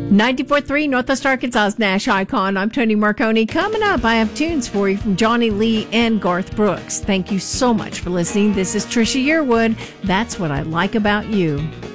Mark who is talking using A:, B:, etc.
A: 94.3 Northwest Arkansas's Nash Icon. I'm Tony Marconi. Coming up, I have tunes for you from Johnny Lee and Garth Brooks. Thank you so much for listening. This is Trisha Yearwood. That's what I like about you.